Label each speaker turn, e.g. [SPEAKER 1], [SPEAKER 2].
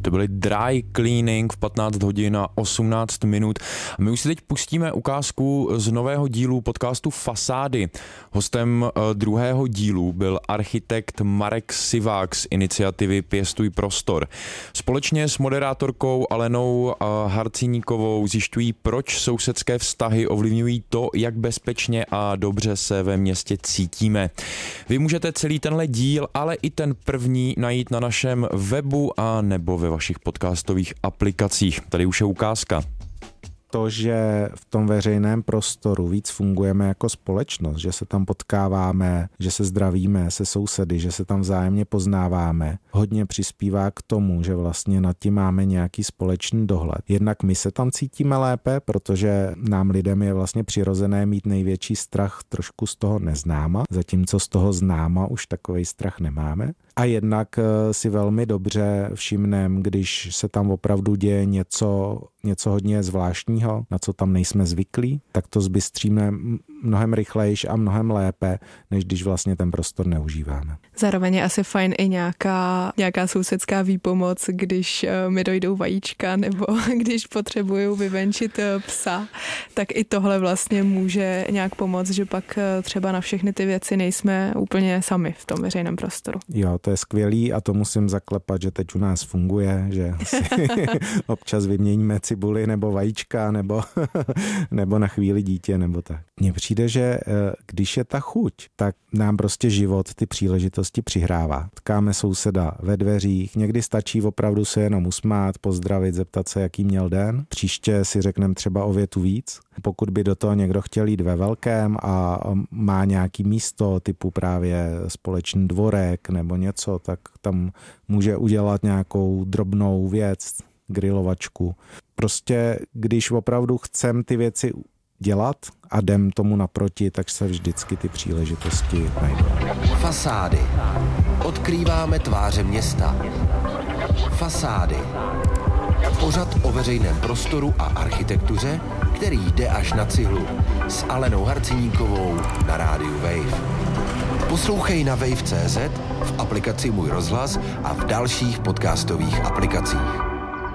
[SPEAKER 1] To byly Dry Cleaning v 15 hodin a 18 minut. My už si teď pustíme ukázku z nového dílu podcastu Fasády. Hostem druhého dílu byl architekt Marek Sivák z iniciativy Pěstuj prostor. Společně s moderátorkou Alenou Harcíníkovou zjišťují, proč sousedské vztahy ovlivňují to, jak bezpečně a dobře se ve městě cítíme. Vy můžete celý tenhle díl, ale i ten první najít na našem webu a nebo ve vašich podcastových aplikacích. Tady už je ukázka.
[SPEAKER 2] To, že v tom veřejném prostoru víc fungujeme jako společnost, že se tam potkáváme, že se zdravíme se sousedy, že se tam vzájemně poznáváme, hodně přispívá k tomu, že vlastně nad tím máme nějaký společný dohled. Jednak my se tam cítíme lépe, protože nám lidem je vlastně přirozené mít největší strach trošku z toho neznáma, zatímco z toho známa už takovej strach nemáme. A jednak si velmi dobře všimneme, když se tam opravdu děje něco hodně zvláštního, na co tam nejsme zvyklí, tak to zbystříme mnohem rychlejš a mnohem lépe, než když vlastně ten prostor neužíváme.
[SPEAKER 3] Zároveň je asi fajn i nějaká sousedská výpomoc, když mi dojdou vajíčka nebo když potřebuju vyvenčit psa, tak i tohle vlastně může nějak pomoct, že pak třeba na všechny ty věci nejsme úplně sami v tom veřejném prostoru.
[SPEAKER 2] Jo, to je skvělý a to musím zaklepat, že teď u nás funguje, že si občas vyměníme cibuli nebo vajíčka nebo na chvíli dítě nebo tak. Mně přijde, že když je ta chuť, tak nám prostě život ty příležitosti přihrává. Tkáme souseda ve dveřích, někdy stačí opravdu se jenom usmát, pozdravit, zeptat se, jaký měl den. Příště si řekneme třeba o větu víc. Pokud by do toho někdo chtěl jít ve velkém a má nějaký místo typu právě společný dvorek nebo něco, tak tam může udělat nějakou drobnou věc, grilovačku. Prostě když opravdu chcem ty věci dělat a jdem tomu naproti, tak se vždycky ty příležitosti najdou.
[SPEAKER 4] Fasády. Odkrýváme tváře města. Fasády. Pořad o veřejném prostoru a architektuře, který jde až na cihlu. S Alenou Harcíníkovou na rádiu Wave. Poslouchej na wave.cz, v aplikaci Můj rozhlas a v dalších podcastových aplikacích.